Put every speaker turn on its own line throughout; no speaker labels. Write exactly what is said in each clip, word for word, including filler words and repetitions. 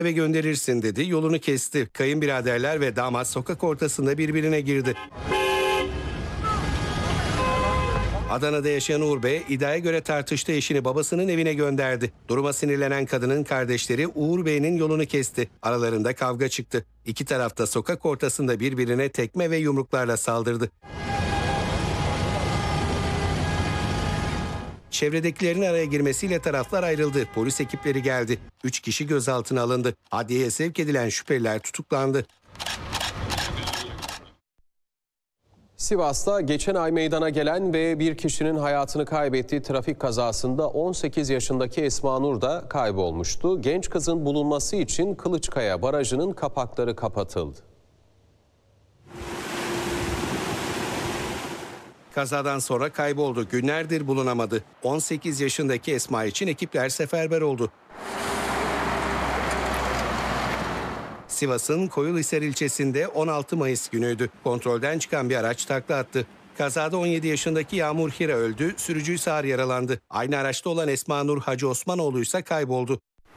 eve gönderirsin dedi, yolunu kesti. Kayınbiraderler ve damat sokak ortasında birbirine girdi. Adana'da yaşayan Uğur Bey, iddiaya göre tartıştığı eşini babasının evine gönderdi. Duruma sinirlenen kadının kardeşleri Uğur Bey'in yolunu kesti. Aralarında kavga çıktı. İki taraf da sokak ortasında birbirine tekme ve yumruklarla saldırdı. Çevredekilerin araya girmesiyle taraflar ayrıldı. Polis ekipleri geldi. Üç kişi gözaltına alındı. Adliyeye sevk edilen şüpheliler tutuklandı.
Sivas'ta geçen ay meydana gelen ve bir kişinin hayatını kaybettiği trafik kazasında on sekiz yaşındaki Esma Nur da kaybolmuştu. Genç kızın bulunması için Kılıçkaya Barajı'nın kapakları kapatıldı.
Kazadan sonra kayboldu. Günlerdir bulunamadı. on sekiz yaşındaki Esma için ekipler seferber oldu. Sivas'ın Koyulhisar ilçesinde on altı Mayıs günüydü. Kontrolden çıkan bir araç takla attı. Kazada on yedi yaşındaki Yağmur Hira öldü, sürücü ise ağır yaralandı. Aynı araçta olan Esma Nur Hacı Osmanoğlu ise kayboldu.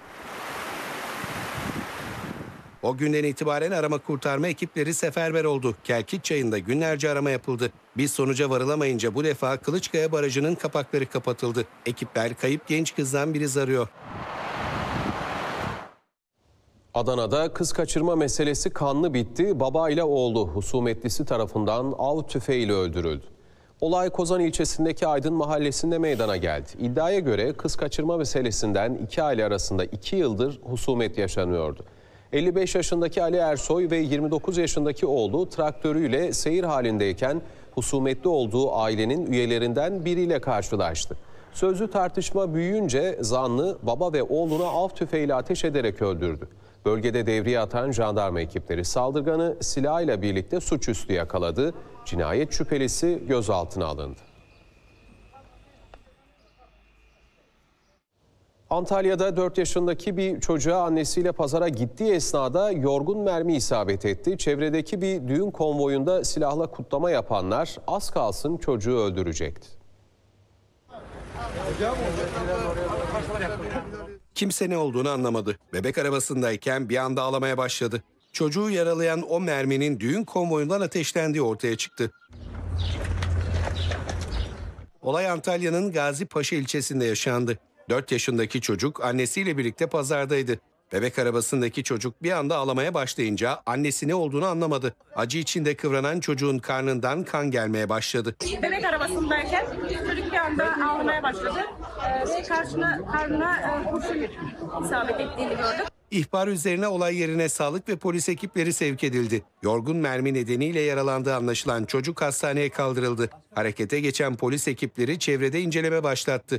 O günden itibaren arama kurtarma ekipleri seferber oldu. Kelkit Çayı'nda günlerce arama yapıldı. Bir sonuca varılamayınca bu defa Kılıçkaya Barajı'nın kapakları kapatıldı. Ekipler kayıp genç kızdan bir iz arıyor.
Adana'da kız kaçırma meselesi kanlı bitti. Baba ile oğlu husumetlisi tarafından av tüfeğiyle öldürüldü. Olay Kozan ilçesindeki Aydın mahallesinde meydana geldi. İddiaya göre kız kaçırma meselesinden iki aile arasında iki yıldır husumet yaşanıyordu. elli beş yaşındaki Ali Ersoy ve yirmi dokuz yaşındaki oğlu traktörüyle seyir halindeyken husumetli olduğu ailenin üyelerinden biriyle karşılaştı. Sözlü tartışma büyüyünce zanlı baba ve oğluna av tüfeğiyle ateş ederek öldürdü. Bölgede devriye atan jandarma ekipleri saldırganı silahıyla birlikte suçüstü yakaladı. Cinayet şüphelisi gözaltına alındı. Antalya'da dört yaşındaki bir çocuğa annesiyle pazara gittiği esnada yorgun mermi isabet etti. Çevredeki bir düğün konvoyunda silahla kutlama yapanlar az kalsın çocuğu öldürecekti.
Kimse ne olduğunu anlamadı. Bebek arabasındayken bir anda ağlamaya başladı. Çocuğu yaralayan o merminin düğün konvoyundan ateşlendiği ortaya çıktı. Olay Antalya'nın Gazipaşa ilçesinde yaşandı. dört yaşındaki çocuk annesiyle birlikte pazardaydı. Bebek arabasındaki çocuk bir anda ağlamaya başlayınca annesi ne olduğunu anlamadı. Acı içinde kıvranan çocuğun karnından kan gelmeye başladı.
Bebek arabasındayken çocuk bir anda ağlamaya başladı. Ee, karşına, karnına e, kurşun isabet ettiğini gördüm.
İhbar üzerine olay yerine sağlık ve polis ekipleri sevk edildi. Yorgun mermi nedeniyle yaralandığı anlaşılan çocuk hastaneye kaldırıldı. Harekete geçen polis ekipleri çevrede inceleme başlattı.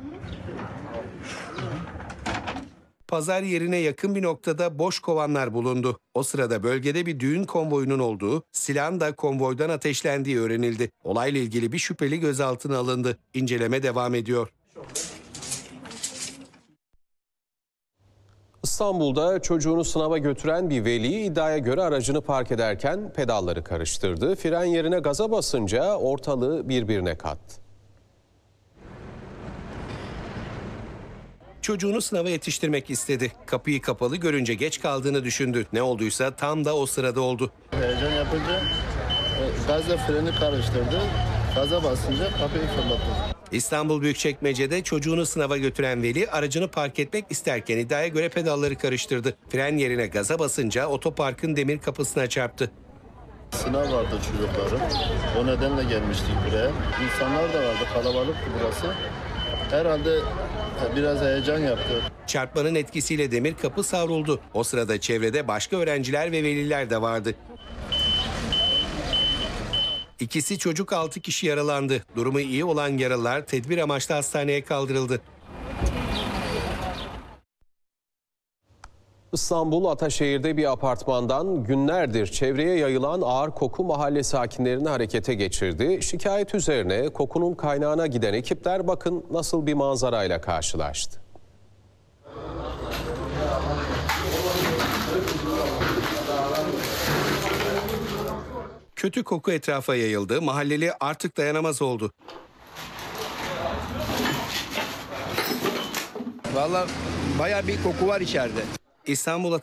Pazar yerine yakın bir noktada boş kovanlar bulundu. O sırada bölgede bir düğün konvoyunun olduğu, silahın da konvoydan ateşlendiği öğrenildi. Olayla ilgili bir şüpheli gözaltına alındı. İnceleme devam ediyor.
İstanbul'da çocuğunu sınava götüren bir veli iddiaya göre aracını park ederken pedalları karıştırdı. Fren yerine gaza basınca ortalığı birbirine kattı.
Çocuğunu sınava yetiştirmek istedi. Kapıyı kapalı görünce geç kaldığını düşündü. Ne olduysa tam da o sırada oldu.
Heyecan yapınca e, gazla freni karıştırdı. Gaza basınca kapıyı fırlattı.
İstanbul Büyükçekmece'de çocuğunu sınava götüren veli aracını park etmek isterken iddiaya göre pedalları karıştırdı. Fren yerine gaza basınca otoparkın demir kapısına çarptı.
Sınav vardı çocukların. O nedenle gelmiştik buraya. İnsanlar da vardı. Kalabalıktı burası. Herhalde biraz heyecan yaptı.
Çarpmanın etkisiyle demir kapı savruldu. O sırada çevrede başka öğrenciler ve veliler de vardı. İkisi çocuk, altı kişi yaralandı. Durumu iyi olan yaralılar tedbir amaçlı hastaneye kaldırıldı.
İstanbul Ataşehir'de bir apartmandan günlerdir çevreye yayılan ağır koku mahalle sakinlerini harekete geçirdi. Şikayet üzerine kokunun kaynağına giden ekipler bakın nasıl bir manzarayla karşılaştı.
Kötü koku etrafa yayıldı. Mahalleli artık dayanamaz oldu.
Vallahi bayağı bir koku var içeride.
İstanbul'a